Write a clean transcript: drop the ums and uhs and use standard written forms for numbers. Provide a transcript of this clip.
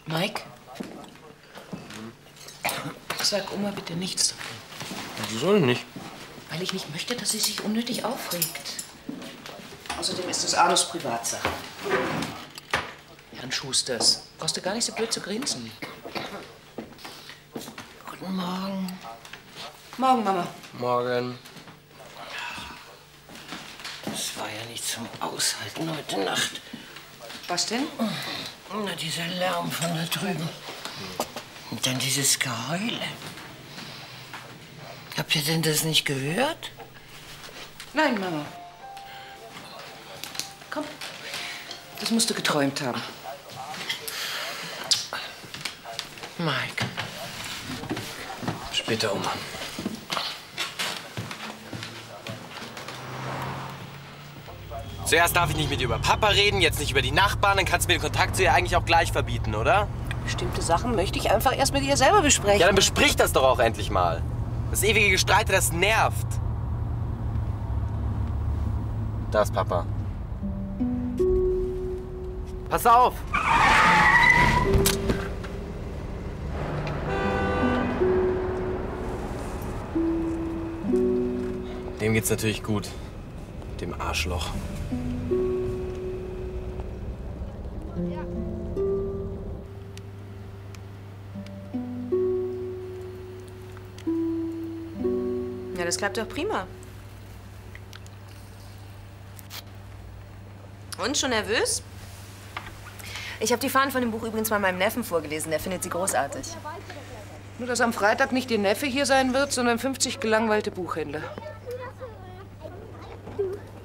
Mike? Sag Oma bitte nichts davon. Wieso denn nicht? Weil ich nicht möchte, dass sie sich unnötig aufregt. Außerdem ist es Arnos Privatsache. Herrn Schusters, brauchst du gar nicht so blöd zu grinsen. Guten Morgen. Morgen, Mama. Morgen. Das war ja nicht zum Aushalten heute Nacht. Was denn? Na, dieser Lärm von da drüben. Und dann dieses Geheule. Habt ihr denn das nicht gehört? Nein, Mama. Komm. Das musst du geträumt haben. Mike. Später, Oma. Zuerst darf ich nicht mit dir über Papa reden, jetzt nicht über die Nachbarn. Dann kannst du mir den Kontakt zu ihr eigentlich auch gleich verbieten, oder? Bestimmte Sachen möchte ich einfach erst mit ihr selber besprechen. Ja, dann besprich das doch auch endlich mal. Das ewige Gestreite, das nervt. Da ist Papa. Pass auf! Dem geht's natürlich gut. Dem Arschloch. Ja, das klappt doch prima. Und, schon nervös? Ich habe die Fahnen von dem Buch übrigens mal meinem Neffen vorgelesen. Der findet sie großartig. Nur, dass am Freitag nicht Ihr Neffe hier sein wird, sondern 50 gelangweilte Buchhändler.